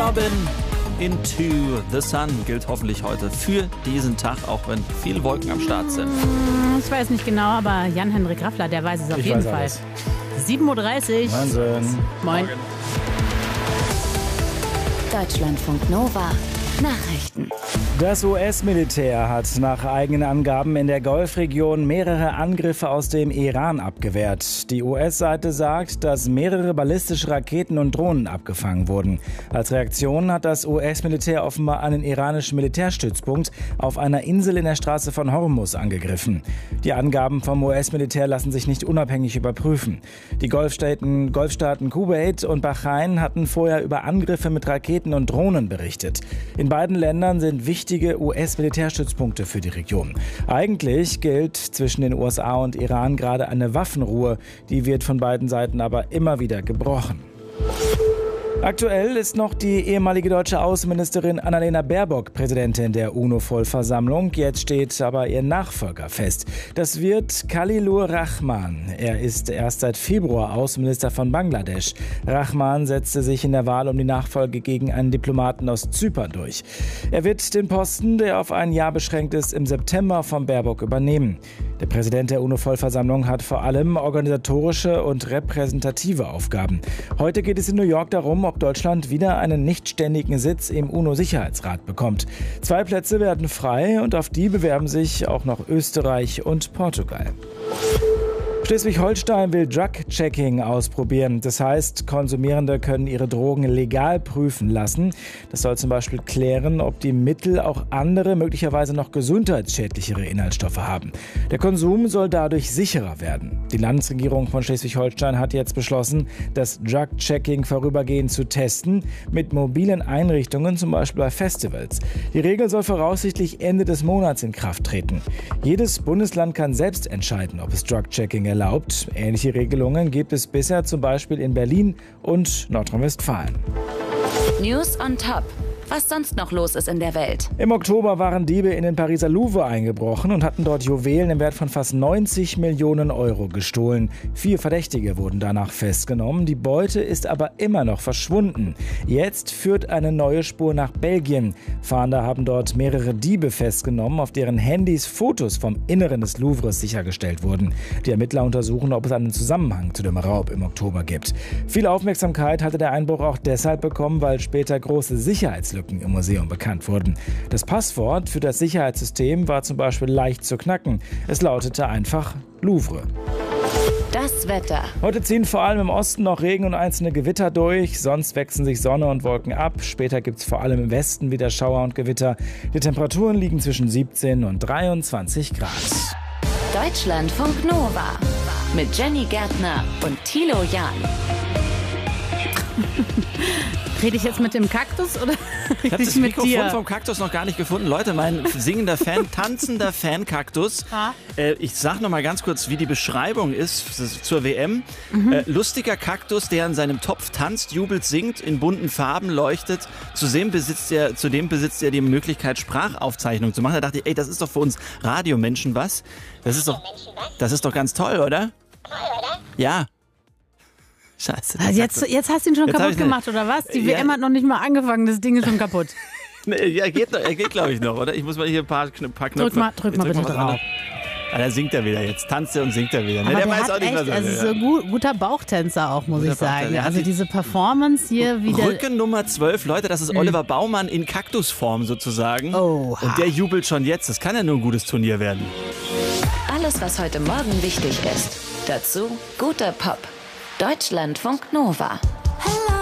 Robin Into the Sun gilt hoffentlich heute für diesen Tag, auch wenn viele Wolken am Start sind. Ich weiß nicht genau, aber Jan-Henrik Raffler, der weiß es auf jeden Fall. 7:30 Uhr. Wahnsinn. Moin. Deutschlandfunk Nova. Nachrichten. Das US-Militär hat nach eigenen Angaben in der Golfregion mehrere Angriffe aus dem Iran abgewehrt. Die US-Seite sagt, dass mehrere ballistische Raketen und Drohnen abgefangen wurden. Als Reaktion hat das US-Militär offenbar einen iranischen Militärstützpunkt auf einer Insel in der Straße von Hormuz angegriffen. Die Angaben vom US-Militär lassen sich nicht unabhängig überprüfen. Die Golfstaaten Kuwait und Bahrain hatten vorher über Angriffe mit Raketen und Drohnen berichtet. In beiden Ländern sind wichtige US-Militärstützpunkte für die Region. Eigentlich gilt zwischen den USA und Iran gerade eine Waffenruhe. Die wird von beiden Seiten aber immer wieder gebrochen. Aktuell ist noch die ehemalige deutsche Außenministerin Annalena Baerbock Präsidentin der UNO-Vollversammlung. Jetzt steht aber ihr Nachfolger fest. Das wird Khalilur Rahman. Er ist erst seit Februar Außenminister von Bangladesch. Rahman setzte sich in der Wahl um die Nachfolge gegen einen Diplomaten aus Zypern durch. Er wird den Posten, der auf ein Jahr beschränkt ist, im September von Baerbock übernehmen. Der Präsident der UNO-Vollversammlung hat vor allem organisatorische und repräsentative Aufgaben. Heute geht es in New York darum, ob Deutschland wieder einen nichtständigen Sitz im UNO-Sicherheitsrat bekommt. 2 Plätze werden frei und auf die bewerben sich auch noch Österreich und Portugal. Schleswig-Holstein will Drug-Checking ausprobieren. Das heißt, Konsumierende können ihre Drogen legal prüfen lassen. Das soll zum Beispiel klären, ob die Mittel auch andere, möglicherweise noch gesundheitsschädlichere Inhaltsstoffe haben. Der Konsum soll dadurch sicherer werden. Die Landesregierung von Schleswig-Holstein hat jetzt beschlossen, das Drug-Checking vorübergehend zu testen, mit mobilen Einrichtungen, zum Beispiel bei Festivals. Die Regel soll voraussichtlich Ende des Monats in Kraft treten. Jedes Bundesland kann selbst entscheiden, ob es Drug-Checking erlaubt. Ähnliche Regelungen gibt es bisher zum Beispiel in Berlin und Nordrhein-Westfalen. News on Top. Was sonst noch los ist in der Welt. Im Oktober waren Diebe in den Pariser Louvre eingebrochen und hatten dort Juwelen im Wert von fast 90 Millionen Euro gestohlen. 4 Verdächtige wurden danach festgenommen. Die Beute ist aber immer noch verschwunden. Jetzt führt eine neue Spur nach Belgien. Fahnder haben dort mehrere Diebe festgenommen, auf deren Handys Fotos vom Inneren des Louvres sichergestellt wurden. Die Ermittler untersuchen, ob es einen Zusammenhang zu dem Raub im Oktober gibt. Viel Aufmerksamkeit hatte der Einbruch auch deshalb bekommen, weil später große Sicherheitslücken im Museum bekannt wurden. Das Passwort für das Sicherheitssystem war zum Beispiel leicht zu knacken. Es lautete einfach Louvre. Das Wetter. Heute ziehen vor allem im Osten noch Regen und einzelne Gewitter durch. Sonst wechseln sich Sonne und Wolken ab. Später gibt es vor allem im Westen wieder Schauer und Gewitter. Die Temperaturen liegen zwischen 17 und 23 Grad. Deutschlandfunk Nova. Mit Jenny Gärtner und Thilo Jahn. Rede ich jetzt mit dem Kaktus oder Ich habe rede das ich mit Mikrofon dir? vom Kaktus noch gar nicht gefunden. Leute, mein singender tanzender Fan-Kaktus. Ich sag noch mal ganz kurz, wie die Beschreibung ist zur WM. Lustiger Kaktus, der in seinem Topf tanzt, jubelt, singt, in bunten Farben leuchtet. Zudem besitzt er die Möglichkeit, Sprachaufzeichnungen zu machen. Da dachte ich, ey, das ist doch für uns Radiomenschen was. Das ist doch ganz toll, oder? Ja. Scheiße. Also jetzt hast du ihn schon kaputt gemacht, oder was? Die WM hat noch nicht mal angefangen, das Ding ist schon kaputt. Ja, er geht glaube ich noch, oder? Ich muss mal hier ein paar Knöpfe... Drück mal bitte drauf. Da singt er wieder jetzt. Tanzt er und singt er wieder. Aber der der weiß hat auch nicht, echt, was er also will. so guter Bauchtänzer auch, muss ich sagen. Bauchtänzer. Also diese Performance hier wieder... Rücken Nummer 12, Leute, das ist Oliver Baumann in Kaktusform sozusagen. Oha. Und der jubelt schon jetzt. Das kann ja nur ein gutes Turnier werden. Alles, was heute Morgen wichtig ist. Dazu guter Pop. Deutschlandfunk Nova.